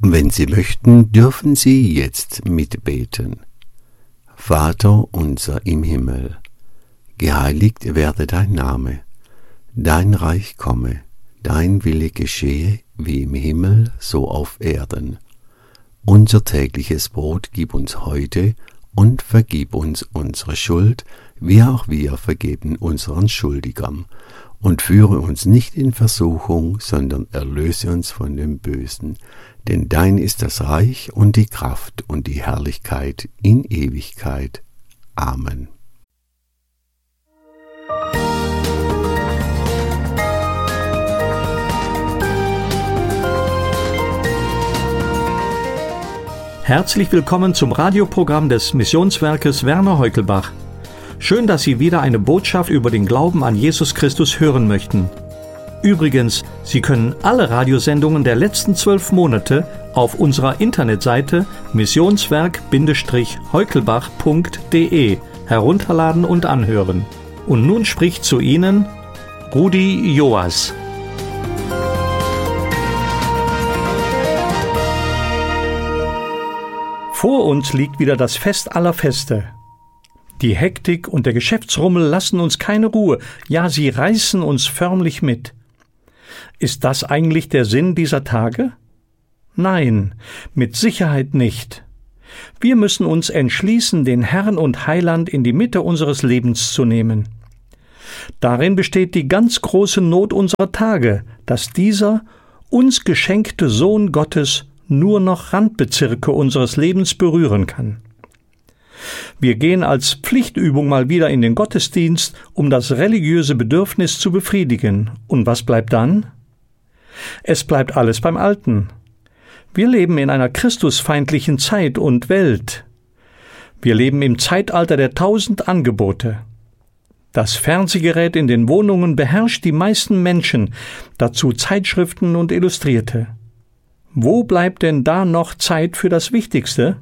Wenn Sie möchten, dürfen Sie jetzt mitbeten. Vater unser im Himmel, geheiligt werde dein Name, dein Reich komme, dein Wille geschehe, wie im Himmel, so auf Erden. Unser tägliches Brot gib uns heute und vergib uns unsere Schuld, wie auch wir vergeben unseren Schuldigern. Und führe uns nicht in Versuchung, sondern erlöse uns von dem Bösen. Denn dein ist das Reich und die Kraft und die Herrlichkeit in Ewigkeit. Amen. Herzlich willkommen zum Radioprogramm des Missionswerkes Werner Heukelbach. Schön, dass Sie wieder eine Botschaft über den Glauben an Jesus Christus hören möchten. Übrigens, Sie können alle Radiosendungen der letzten 12 Monate auf unserer Internetseite missionswerk-heukelbach.de herunterladen und anhören. Und nun spricht zu Ihnen Rudi Joas. Vor uns liegt wieder das Fest aller Feste. Die Hektik und der Geschäftsrummel lassen uns keine Ruhe, ja, sie reißen uns förmlich mit. Ist das eigentlich der Sinn dieser Tage? Nein, mit Sicherheit nicht. Wir müssen uns entschließen, den Herrn und Heiland in die Mitte unseres Lebens zu nehmen. Darin besteht die ganz große Not unserer Tage, dass dieser uns geschenkte Sohn Gottes nur noch Randbezirke unseres Lebens berühren kann. Wir gehen als Pflichtübung mal wieder in den Gottesdienst, um das religiöse Bedürfnis zu befriedigen. Und was bleibt dann? Es bleibt alles beim Alten. Wir leben in einer christusfeindlichen Zeit und Welt. Wir leben im Zeitalter der 1000 Angebote. Das Fernsehgerät in den Wohnungen beherrscht die meisten Menschen, dazu Zeitschriften und Illustrierte. Wo bleibt denn da noch Zeit für das Wichtigste?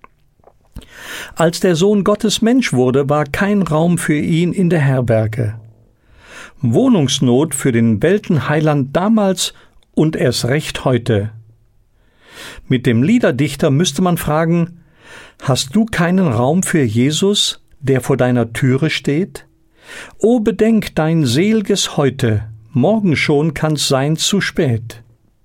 Als der Sohn Gottes Mensch wurde, war kein Raum für ihn in der Herberge. Wohnungsnot für den Weltenheiland damals und erst recht heute. Mit dem Liederdichter müsste man fragen: Hast du keinen Raum für Jesus, der vor deiner Türe steht? O bedenk dein sel'ges Heute, morgen schon kann's sein zu spät.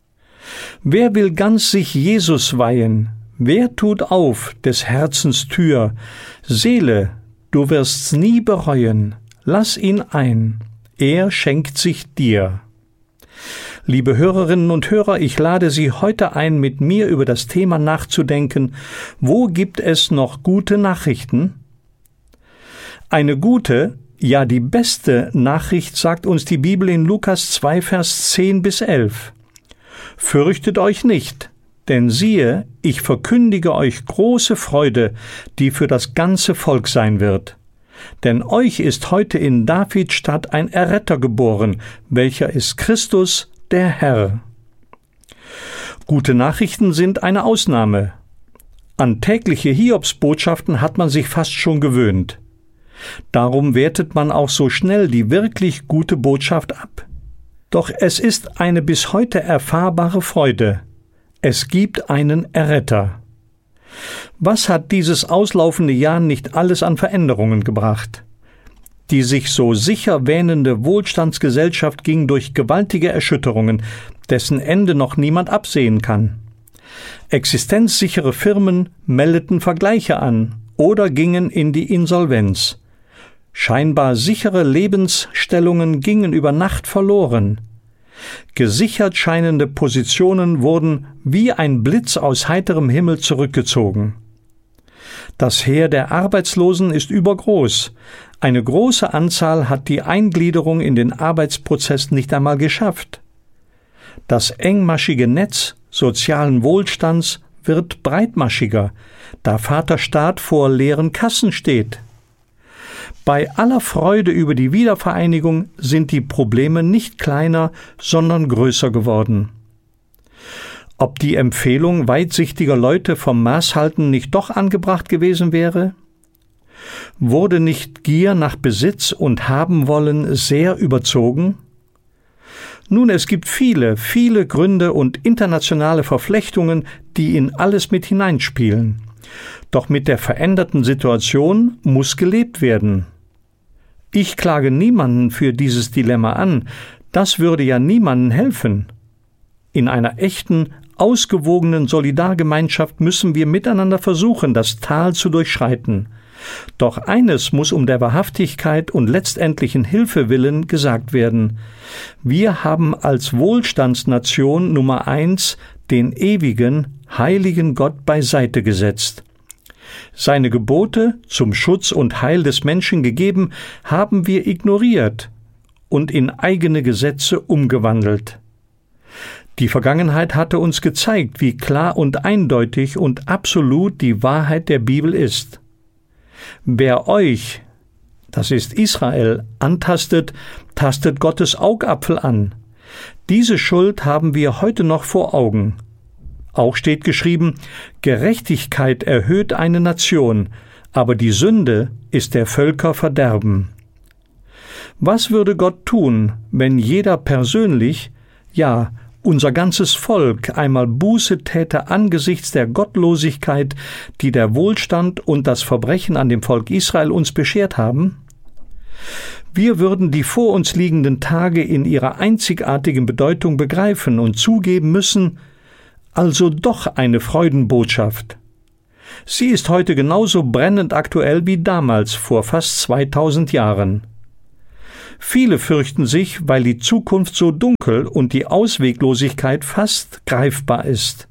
Wer will ganz sich Jesus weihen? Wer tut auf des Herzens Tür? Seele, du wirst's nie bereuen, lass ihn ein, er schenkt sich dir. Liebe Hörerinnen und Hörer, ich lade Sie heute ein, mit mir über das Thema nachzudenken: Wo gibt es noch gute Nachrichten? Eine gute, ja die beste Nachricht sagt uns die Bibel in Lukas 2, Vers 10-11. Fürchtet euch nicht, denn siehe, ich verkündige euch große Freude, die für das ganze Volk sein wird. Denn euch ist heute in Davids Stadt ein Erretter geboren, welcher ist Christus, der Herr. Gute Nachrichten sind eine Ausnahme. An tägliche Hiobsbotschaften hat man sich fast schon gewöhnt. Darum wertet man auch so schnell die wirklich gute Botschaft ab. Doch es ist eine bis heute erfahrbare Freude. Es gibt einen Erretter. Was hat dieses auslaufende Jahr nicht alles an Veränderungen gebracht? Die sich so sicher wähnende Wohlstandsgesellschaft ging durch gewaltige Erschütterungen, dessen Ende noch niemand absehen kann. Existenzsichere Firmen meldeten Vergleiche an oder gingen in die Insolvenz. Scheinbar sichere Lebensstellungen gingen über Nacht verloren. Gesichert scheinende Positionen wurden wie ein Blitz aus heiterem Himmel zurückgezogen. Das Heer der Arbeitslosen ist übergroß. Eine große Anzahl hat die Eingliederung in den Arbeitsprozess nicht einmal geschafft. Das engmaschige Netz sozialen Wohlstands wird breitmaschiger, da Vaterstaat vor leeren Kassen steht. Bei aller Freude über die Wiedervereinigung sind die Probleme nicht kleiner, sondern größer geworden. Ob die Empfehlung weitsichtiger Leute vom Maßhalten nicht doch angebracht gewesen wäre? Wurde nicht Gier nach Besitz und Habenwollen sehr überzogen? Nun, es gibt viele, viele Gründe und internationale Verflechtungen, die in alles mit hineinspielen. Doch mit der veränderten Situation muss gelebt werden. Ich klage niemanden für dieses Dilemma an, das würde ja niemandem helfen. In einer echten, ausgewogenen Solidargemeinschaft müssen wir miteinander versuchen, das Tal zu durchschreiten. Doch eines muss um der Wahrhaftigkeit und letztendlichen Hilfe willen gesagt werden. Wir haben als Wohlstandsnation Nummer 1 den ewigen, heiligen Gott beiseite gesetzt. Seine Gebote, zum Schutz und Heil des Menschen gegeben, haben wir ignoriert und in eigene Gesetze umgewandelt. Die Vergangenheit hatte uns gezeigt, wie klar und eindeutig und absolut die Wahrheit der Bibel ist. Wer euch, das ist Israel, antastet, tastet Gottes Augapfel an. Diese Schuld haben wir heute noch vor Augen. Auch steht geschrieben, Gerechtigkeit erhöht eine Nation, aber die Sünde ist der Völker Verderben. Was würde Gott tun, wenn jeder persönlich, ja, unser ganzes Volk einmal Buße täte angesichts der Gottlosigkeit, die der Wohlstand und das Verbrechen an dem Volk Israel uns beschert haben? Wir würden die vor uns liegenden Tage in ihrer einzigartigen Bedeutung begreifen und zugeben müssen, also doch eine Freudenbotschaft. Sie ist heute genauso brennend aktuell wie damals, vor fast 2000 Jahren. Viele fürchten sich, weil die Zukunft so dunkel und die Ausweglosigkeit fast greifbar ist.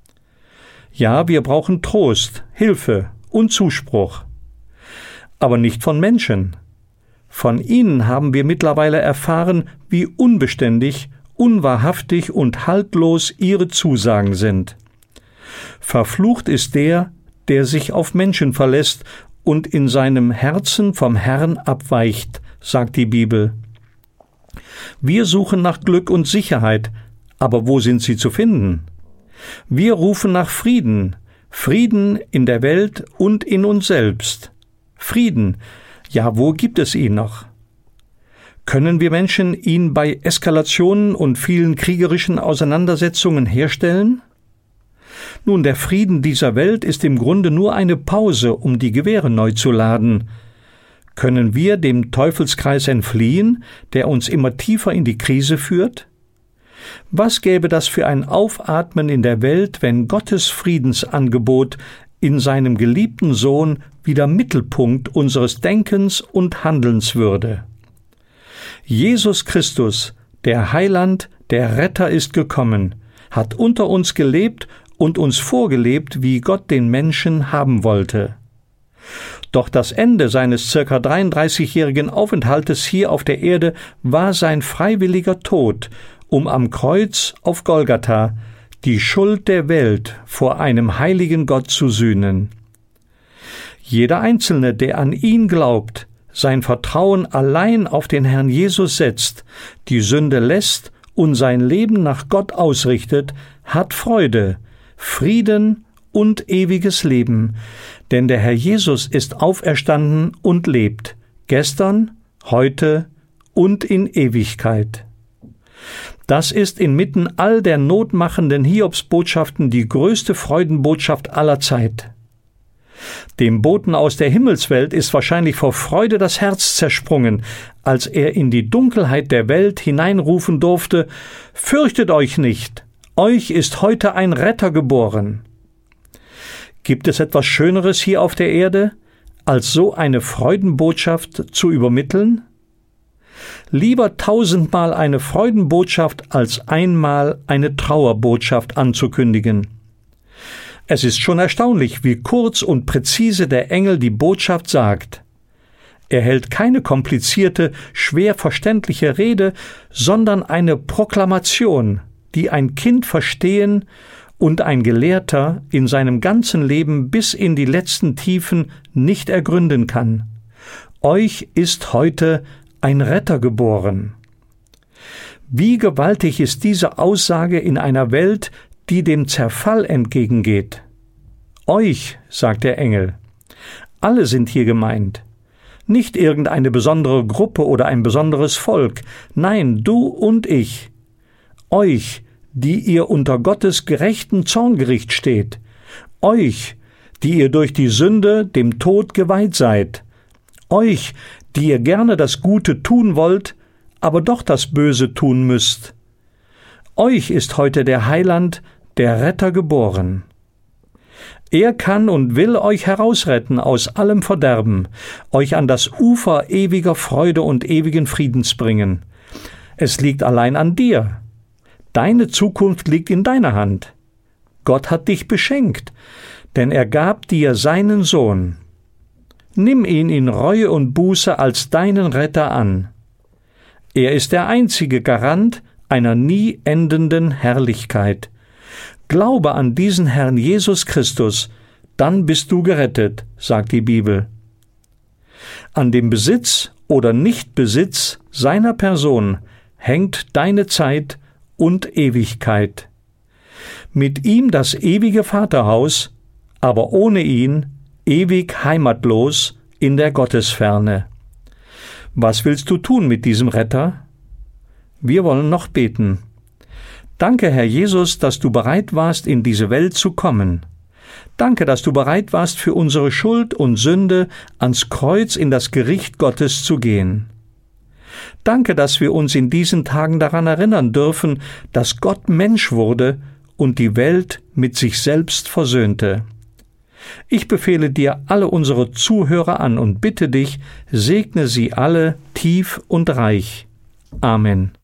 Ja, wir brauchen Trost, Hilfe und Zuspruch. Aber nicht von Menschen. Von ihnen haben wir mittlerweile erfahren, wie unbeständig, unwahrhaftig und haltlos ihre Zusagen sind. Verflucht ist der, der sich auf Menschen verlässt und in seinem Herzen vom Herrn abweicht, sagt die Bibel. Wir suchen nach Glück und Sicherheit, aber wo sind sie zu finden? Wir rufen nach Frieden, Frieden in der Welt und in uns selbst. Frieden, ja, wo gibt es ihn noch? Können wir Menschen ihn bei Eskalationen und vielen kriegerischen Auseinandersetzungen herstellen? Nun, der Frieden dieser Welt ist im Grunde nur eine Pause, um die Gewehre neu zu laden. Können wir dem Teufelskreis entfliehen, der uns immer tiefer in die Krise führt? Was gäbe das für ein Aufatmen in der Welt, wenn Gottes Friedensangebot in seinem geliebten Sohn wieder Mittelpunkt unseres Denkens und Handelns würde? Jesus Christus, der Heiland, der Retter, ist gekommen, hat unter uns gelebt und uns vorgelebt, wie Gott den Menschen haben wollte. Doch das Ende seines ca. 33-jährigen Aufenthaltes hier auf der Erde war sein freiwilliger Tod, um am Kreuz auf Golgatha die Schuld der Welt vor einem heiligen Gott zu sühnen. Jeder Einzelne, der an ihn glaubt, sein Vertrauen allein auf den Herrn Jesus setzt, die Sünde lässt und sein Leben nach Gott ausrichtet, hat Freude, Frieden und ewiges Leben, denn der Herr Jesus ist auferstanden und lebt, gestern, heute und in Ewigkeit. Das ist inmitten all der notmachenden Hiobsbotschaften die größte Freudenbotschaft aller Zeit. Dem Boten aus der Himmelswelt ist wahrscheinlich vor Freude das Herz zersprungen, als er in die Dunkelheit der Welt hineinrufen durfte: »Fürchtet euch nicht, euch ist heute ein Retter geboren.« Gibt es etwas Schöneres hier auf der Erde, als so eine Freudenbotschaft zu übermitteln? Lieber 1000-mal eine Freudenbotschaft als einmal eine Trauerbotschaft anzukündigen. Es ist schon erstaunlich, wie kurz und präzise der Engel die Botschaft sagt. Er hält keine komplizierte, schwer verständliche Rede, sondern eine Proklamation, die ein Kind verstehen und ein Gelehrter in seinem ganzen Leben bis in die letzten Tiefen nicht ergründen kann. Euch ist heute ein Retter geboren. Wie gewaltig ist diese Aussage in einer Welt, die dem Zerfall entgegengeht. Euch, sagt der Engel. Alle sind hier gemeint. Nicht irgendeine besondere Gruppe oder ein besonderes Volk. Nein, du und ich. Euch, die ihr unter Gottes gerechten Zorngericht steht, euch, die ihr durch die Sünde dem Tod geweiht seid, euch, die ihr gerne das Gute tun wollt, aber doch das Böse tun müsst. Euch ist heute der Heiland, der Retter geboren. Er kann und will euch herausretten aus allem Verderben, euch an das Ufer ewiger Freude und ewigen Friedens bringen. Es liegt allein an dir. Deine Zukunft liegt in deiner Hand. Gott hat dich beschenkt, denn er gab dir seinen Sohn. Nimm ihn in Reue und Buße als deinen Retter an. Er ist der einzige Garant einer nie endenden Herrlichkeit. Glaube an diesen Herrn Jesus Christus, dann bist du gerettet, sagt die Bibel. An dem Besitz oder Nichtbesitz seiner Person hängt deine Zeit und Ewigkeit. Mit ihm das ewige Vaterhaus, aber ohne ihn ewig heimatlos in der Gottesferne. Was willst du tun mit diesem Retter? Wir wollen noch beten. Danke, Herr Jesus, dass du bereit warst, in diese Welt zu kommen. Danke, dass du bereit warst, für unsere Schuld und Sünde ans Kreuz in das Gericht Gottes zu gehen. Danke, dass wir uns in diesen Tagen daran erinnern dürfen, dass Gott Mensch wurde und die Welt mit sich selbst versöhnte. Ich befehle dir alle unsere Zuhörer an und bitte dich, segne sie alle tief und reich. Amen.